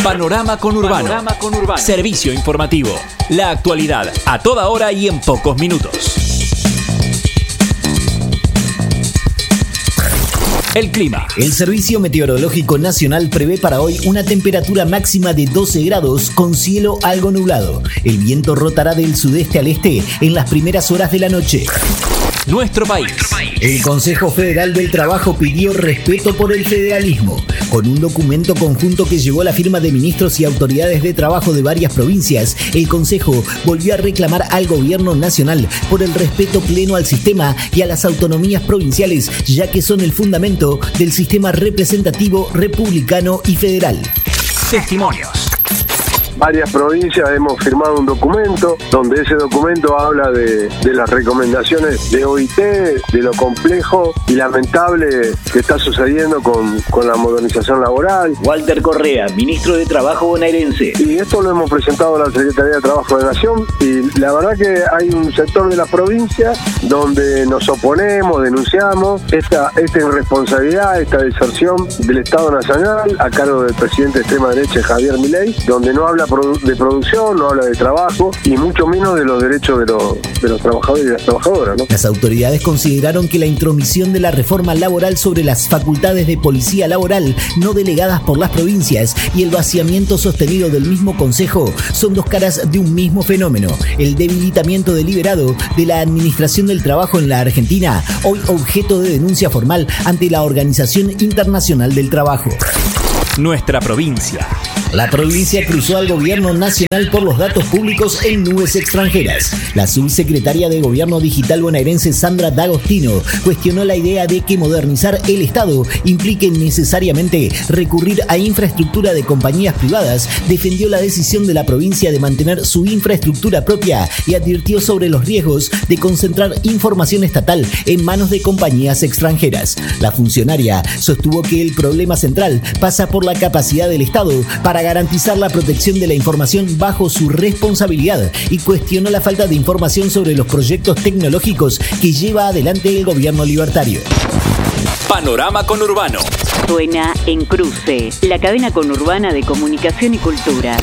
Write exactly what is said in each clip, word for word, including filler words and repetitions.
Panorama Conurbano. Panorama Conurbano. Servicio informativo. La actualidad a toda hora y en pocos minutos. El clima. El Servicio Meteorológico Nacional prevé para hoy una temperatura máxima de doce grados con cielo algo nublado. El viento rotará del sudeste al este en las primeras horas de la noche. Nuestro país. El Consejo Federal del Trabajo pidió respeto por el federalismo. Con un documento conjunto que llevó la firma de ministros y autoridades de trabajo de varias provincias, el Consejo volvió a reclamar al gobierno nacional por el respeto pleno al sistema y a las autonomías provinciales, ya que son el fundamento del sistema representativo republicano y federal. Testimonios. Varias provincias hemos firmado un documento donde ese documento habla de, de las recomendaciones de O I T, de lo complejo y lamentable que está sucediendo con, con la modernización laboral. Walter Correa, ministro de Trabajo bonaerense. Y esto lo hemos presentado a la Secretaría de Trabajo de Nación y la verdad que hay un sector de la provincia donde nos oponemos, denunciamos esta, esta irresponsabilidad, esta deserción del Estado Nacional a cargo del presidente de extrema derecha Javier Milei, donde no habla de producción, no habla de trabajo y mucho menos de los derechos de los, de los trabajadores y las trabajadoras, ¿no? Las autoridades consideraron que la intromisión de la reforma laboral sobre las facultades de policía laboral no delegadas por las provincias y el vaciamiento sostenido del mismo Consejo son dos caras de un mismo fenómeno, el debilitamiento deliberado de la administración del trabajo en la Argentina, hoy objeto de denuncia formal ante la Organización Internacional del Trabajo. Nuestra provincia. La provincia cruzó al gobierno nacional por los datos públicos en nubes extranjeras. La subsecretaria de Gobierno Digital bonaerense Sandra D'Agostino cuestionó la idea de que modernizar el Estado implique necesariamente recurrir a infraestructura de compañías privadas, defendió la decisión de la provincia de mantener su infraestructura propia y advirtió sobre los riesgos de concentrar información estatal en manos de compañías extranjeras. La funcionaria sostuvo que el problema central pasa por la capacidad del Estado para garantizar la protección de la información bajo su responsabilidad y cuestionó la falta de información sobre los proyectos tecnológicos que lleva adelante el gobierno libertario. Panorama Conurbano. Suena en Cruce, la cadena conurbana de comunicación y cultura.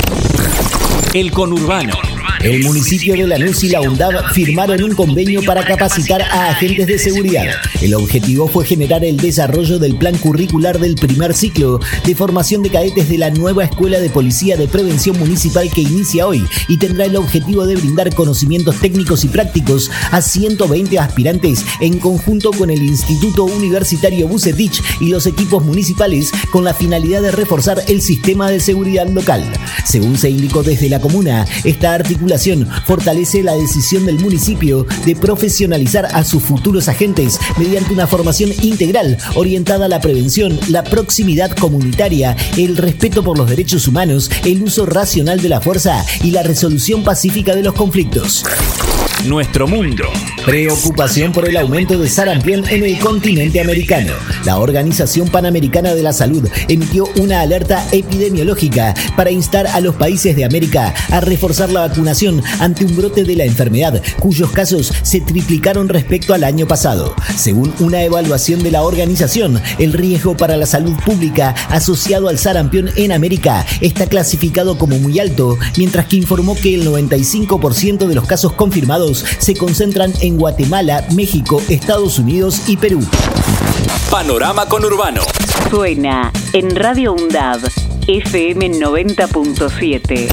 El Conurbano. El municipio de Lanús y la UNDAV firmaron un convenio para capacitar a agentes de seguridad. El objetivo fue generar el desarrollo del plan curricular del primer ciclo de formación de cadetes de la nueva Escuela de Policía de Prevención Municipal que inicia hoy y tendrá el objetivo de brindar conocimientos técnicos y prácticos a ciento veinte aspirantes en conjunto con el Instituto Universitario Bucetich y los equipos municipales con la finalidad de reforzar el sistema de seguridad local. Según se indicó desde la comuna, esta articulación fortalece la decisión del municipio de profesionalizar a sus futuros agentes mediante una formación integral orientada a la prevención, la proximidad comunitaria, el respeto por los derechos humanos, el uso racional de la fuerza y la resolución pacífica de los conflictos. Nuestro mundo. Preocupación por el aumento de sarampión en el continente americano. La Organización Panamericana de la Salud emitió una alerta epidemiológica para instar a los países de América a reforzar la vacunación ante un brote de la enfermedad, cuyos casos se triplicaron respecto al año pasado. Según una evaluación de la organización, el riesgo para la salud pública asociado al sarampión en América está clasificado como muy alto, mientras que informó que el noventa y cinco por ciento de los casos confirmados se concentran en Guatemala, México, Estados Unidos y Perú. Panorama Conurbano. Suena en Radio UNDAV, F M noventa punto siete.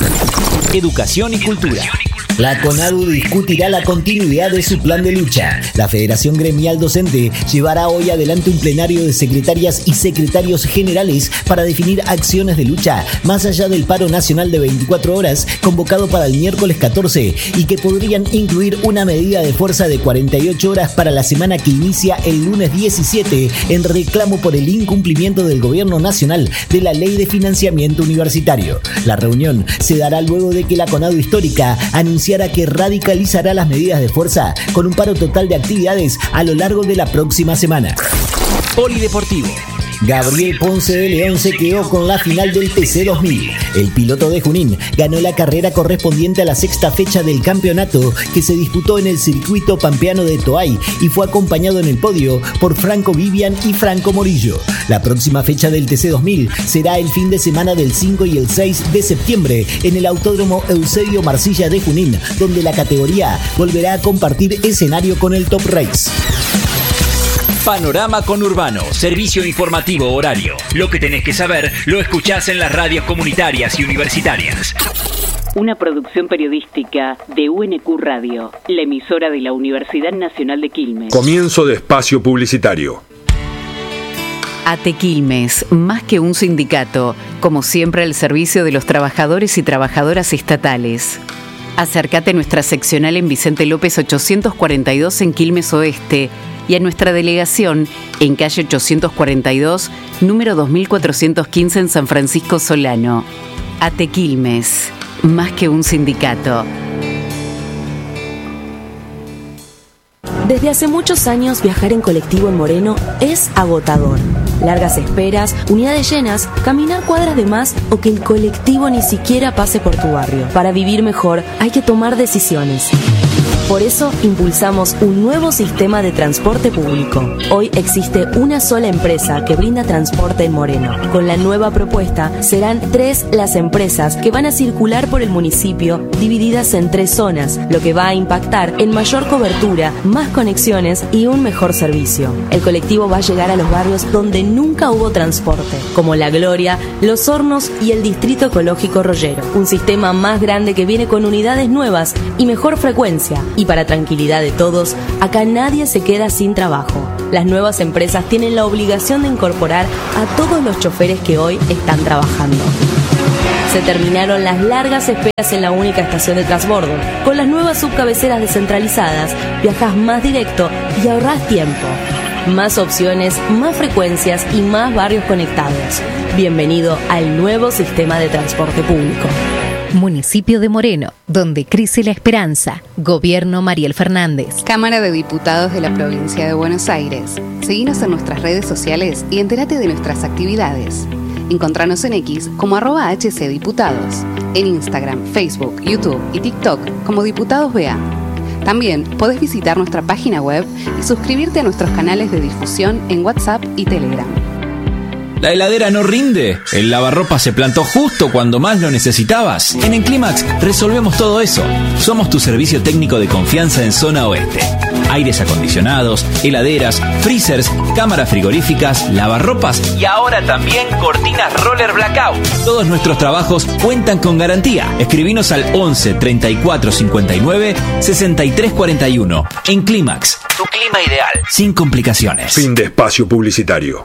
Educación y cultura. La CONADU discutirá la continuidad de su plan de lucha. La Federación Gremial Docente llevará hoy adelante un plenario de secretarias y secretarios generales para definir acciones de lucha, más allá del paro nacional de veinticuatro horas convocado para el miércoles catorce y que podrían incluir una medida de fuerza de cuarenta y ocho horas para la semana que inicia el lunes diecisiete en reclamo por el incumplimiento del Gobierno Nacional de la Ley de Financiamiento Universitario. La reunión se dará luego de que la CONADU histórica anunció que radicalizará las medidas de fuerza con un paro total de actividades a lo largo de la próxima semana. Polideportivo. Gabriel Ponce de León se quedó con la final del T C dos mil. El piloto de Junín ganó la carrera correspondiente a la sexta fecha del campeonato que se disputó en el circuito pampeano de Toay y fue acompañado en el podio por Franco Vivian y Franco Morillo. La próxima fecha del T C dos mil será el fin de semana del cinco y el seis de septiembre en el Autódromo Eusebio Marcilla de Junín, donde la categoría volverá a compartir escenario con el Top Race. Panorama Conurbano, servicio informativo horario. Lo que tenés que saber lo escuchás en las radios comunitarias y universitarias. Una producción periodística de U N Q Radio, la emisora de la Universidad Nacional de Quilmes. Comienzo de espacio publicitario. ATE Quilmes, más que un sindicato, como siempre al servicio de los trabajadores y trabajadoras estatales. Acércate a nuestra seccional en Vicente López ochocientos cuarenta y dos en Quilmes Oeste y a nuestra delegación en calle ochocientos cuarenta y dos, número dos mil cuatrocientos quince en San Francisco Solano. ATE Quilmes, más que un sindicato. Desde hace muchos años viajar en colectivo en Moreno es agotador. Largas esperas, unidades llenas, caminar cuadras de más o que el colectivo ni siquiera pase por tu barrio. Para vivir mejor hay que tomar decisiones. Por eso impulsamos un nuevo sistema de transporte público. Hoy existe una sola empresa que brinda transporte en Moreno. Con la nueva propuesta serán tres las empresas que van a circular por el municipio divididas en tres zonas, lo que va a impactar en mayor cobertura, más conexiones y un mejor servicio. El colectivo va a llegar a los barrios donde nunca hubo transporte, como La Gloria, Los Hornos y el Distrito Ecológico Rollero. Un sistema más grande que viene con unidades nuevas y mejor frecuencia. Y para tranquilidad de todos, acá nadie se queda sin trabajo. Las nuevas empresas tienen la obligación de incorporar a todos los choferes que hoy están trabajando. Se terminaron las largas esperas en la única estación de transbordo. Con las nuevas subcabeceras descentralizadas, viajas más directo y ahorrás tiempo. Más opciones, más frecuencias y más barrios conectados. Bienvenido al nuevo sistema de transporte público. Municipio de Moreno, donde crece la esperanza. Gobierno Mariel Fernández. Cámara de Diputados de la Provincia de Buenos Aires. Seguinos en nuestras redes sociales y entérate de nuestras actividades. Encontranos en X como arroba hcdiputados. En Instagram, Facebook, YouTube y TikTok como Diputados B A. También podés visitar nuestra página web y suscribirte a nuestros canales de difusión en WhatsApp y Telegram. ¿La heladera no rinde? ¿El lavarropa se plantó justo cuando más lo necesitabas? En Enclimax resolvemos todo eso. Somos tu servicio técnico de confianza en zona oeste. Aires acondicionados, heladeras, freezers, cámaras frigoríficas, lavarropas y ahora también cortinas roller blackout. Todos nuestros trabajos cuentan con garantía. Escribinos al once treinta y cuatro cincuenta y nueve sesenta y tres cuarenta y uno. Enclimax, tu clima ideal, sin complicaciones. Fin de espacio publicitario.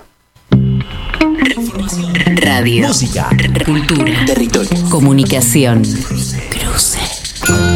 Radio. Música. Cultura. Territorio. Comunicación. Cruce.